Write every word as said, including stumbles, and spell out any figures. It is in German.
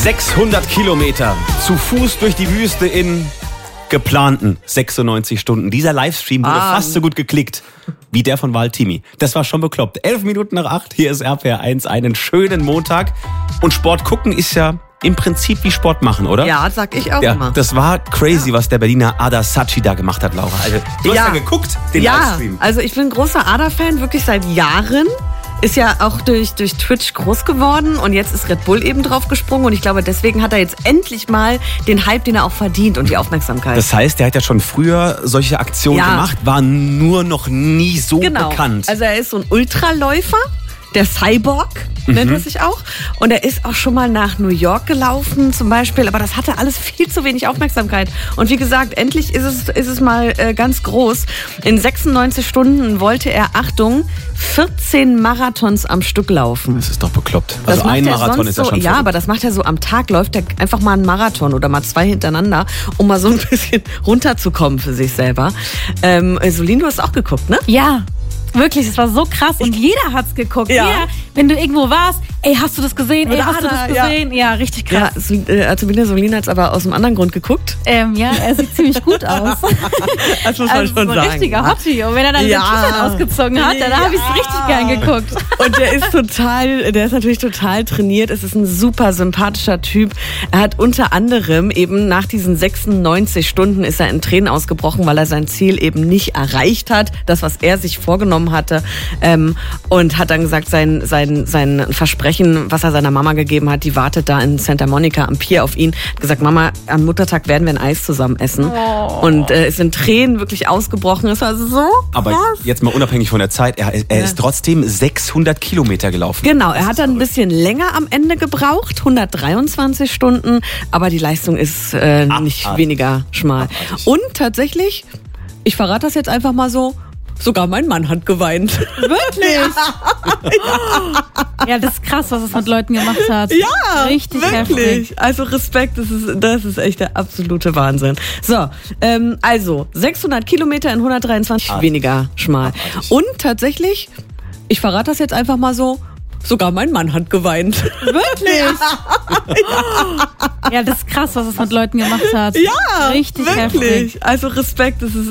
sechshundert Kilometer zu Fuß durch die Wüste in geplanten sechsundneunzig Stunden. Dieser Livestream wurde ah. fast so gut geklickt wie der von Waltimi. Das war schon bekloppt. Elf Minuten nach acht, hier ist R P R eins, einen schönen Montag. Und Sport gucken ist ja im Prinzip wie Sport machen, oder? Ja, sag ich auch ja, immer. Das war crazy, ja. was der Berliner Ada Saci da gemacht hat, Laura. Also, du ja. hast ja geguckt, den ja. Livestream. Also ich bin großer Ada-Fan, wirklich seit Jahren. Ist ja auch durch, durch Twitch groß geworden und jetzt ist Red Bull eben drauf gesprungen und ich glaube, deswegen hat er jetzt endlich mal den Hype, den er auch verdient und die Aufmerksamkeit. Das heißt, er hat ja schon früher solche Aktionen ja. gemacht, war nur noch nie so genau. bekannt. Also er ist so ein Ultraläufer, der Cyborg nennt mhm. er sich auch. Und er ist auch schon mal nach New York gelaufen zum Beispiel, aber das hatte alles viel zu wenig Aufmerksamkeit. Und wie gesagt, endlich ist es, ist es mal äh, ganz groß. In sechsundneunzig Stunden wollte er, Achtung, vierzehn Marathons am Stück laufen. Das ist doch bekloppt. Also das ein Marathon ist ja so, schon Ja, verrückt. aber das macht er so am Tag, läuft er einfach mal einen Marathon oder mal zwei hintereinander, um mal so ein bisschen runterzukommen für sich selber. Ähm, Solin, du hast auch geguckt, ne? Ja. Wirklich, es war so krass und jeder hat's geguckt. Ja. Jeder, wenn du irgendwo warst, ey, hast du das gesehen? Ey, hast du das gesehen? Ja, ja richtig krass. Ja, also Solin hat es aber aus einem anderen Grund geguckt. Ähm, ja, er sieht ziemlich gut aus. Das muss man also schon so ein sagen. richtiger Hottie. Und wenn er dann ja. den T-Shirt ausgezogen hat, dann ja. habe ich es richtig gern geguckt. Und der ist total, der ist natürlich total trainiert. Es ist ein super sympathischer Typ. Er hat unter anderem eben nach diesen sechsundneunzig Stunden ist er in Tränen ausgebrochen, weil er sein Ziel eben nicht erreicht hat. Das, was er sich vorgenommen hatte. Ähm, und hat dann gesagt, sein, sein, sein Versprechen, was er seiner Mama gegeben hat, die wartet da in Santa Monica am Pier auf ihn. Hat gesagt, Mama, am Muttertag werden wir ein Eis zusammen essen. Oh. Und äh, ist in Tränen wirklich ausgebrochen. Es war so Aber krass. Jetzt mal unabhängig von der Zeit, er, er ja. ist trotzdem sechshundert Kilometer gelaufen. Genau, er hat dann ein bisschen länger am Ende gebraucht, hundertdreiundzwanzig Stunden, aber die Leistung ist äh, nicht Abartig. weniger schmal. Abartig. Und tatsächlich, ich verrate das jetzt einfach mal so, sogar mein Mann hat geweint. Wirklich? Ja. Ja, das ist krass, was es mit Leuten gemacht hat. Ja, richtig wirklich. Heftig. Also Respekt, das ist, das ist echt der absolute Wahnsinn. So, ähm, also sechshundert Kilometer in hundertdreiundzwanzig, Artig. weniger schmal. Artig. Und tatsächlich, ich verrate das jetzt einfach mal so, sogar mein Mann hat geweint. Wirklich? Ja. Ja, das ist krass, was es mit Leuten gemacht hat. Ja, richtig wirklich. Heftig. Also Respekt, das ist